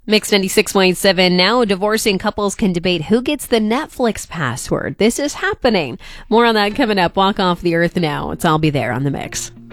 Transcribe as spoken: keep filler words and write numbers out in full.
Mix ninety-six point seven. Now divorcing couples can debate who gets the Netflix password. This is happening. More on that coming up. Walk off the earth now. It's I'll Be There on the Mix.